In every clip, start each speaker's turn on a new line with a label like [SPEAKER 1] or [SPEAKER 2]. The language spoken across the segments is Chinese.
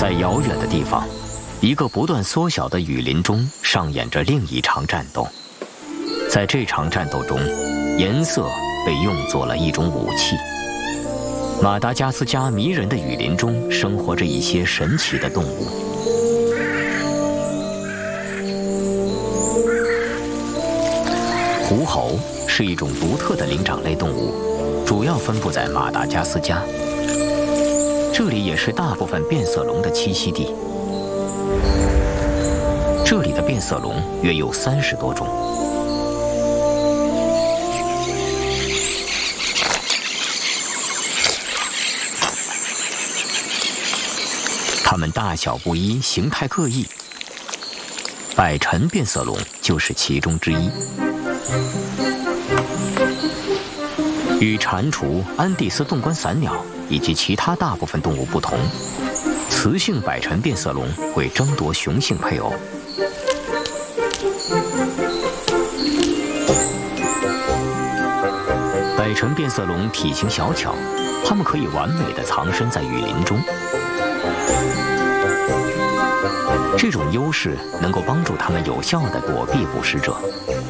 [SPEAKER 1] 在遥远的地方，一个不断缩小的雨林中上演着另一场战斗。在这场战斗中，颜色被用作了一种武器。马达加斯加迷人的雨林中生活着一些神奇的动物。狐猴是一种独特的灵长类动物，主要分布在马达加斯加。这里也是大部分变色龙的栖息地。这里的变色龙约有30多种。它们大小不一，形态各异。百辰变色龙就是其中之一。与蟾蜍、安第斯洞冠伞鸟以及其他大部分动物不同，雌性百辰变色龙会争夺雄性配偶。百辰变色龙体型小巧，它们可以完美地藏身在雨林中。这种优势能够帮助它们有效地躲避捕食者。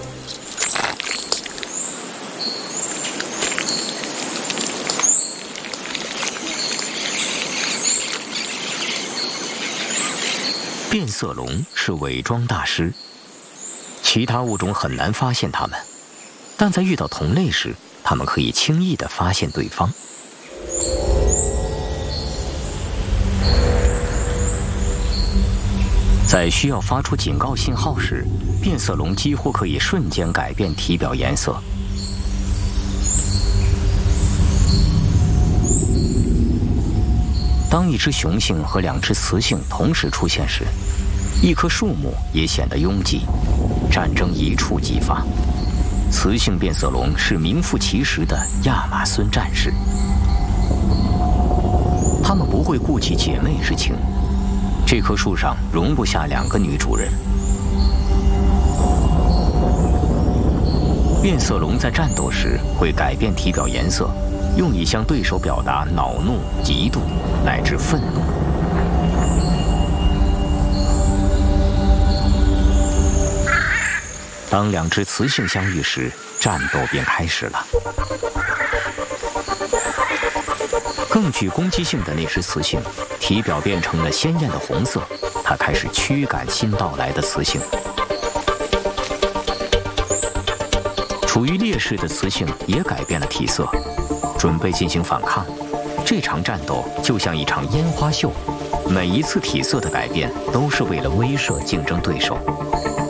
[SPEAKER 1] 变色龙是伪装大师，其他物种很难发现它们，但在遇到同类时，它们可以轻易地发现对方。在需要发出警告信号时，变色龙几乎可以瞬间改变体表颜色。当一只雄性和2只雌性同时出现时，一棵树木也显得拥挤，战争一触即发。雌性变色龙是名副其实的亚马孙战士，它们不会顾及姐妹之情。这棵树上容不下2个女主人。变色龙在战斗时会改变体表颜色，用以向对手表达恼怒、嫉妒乃至愤怒。当2只雌性相遇时，战斗便开始了。更具攻击性的那只雌性，体表变成了鲜艳的红色，它开始驱赶新到来的雌性。处于劣势的雌性也改变了体色，准备进行反抗。这场战斗就像一场烟花秀，每一次体色的改变都是为了威慑竞争对手。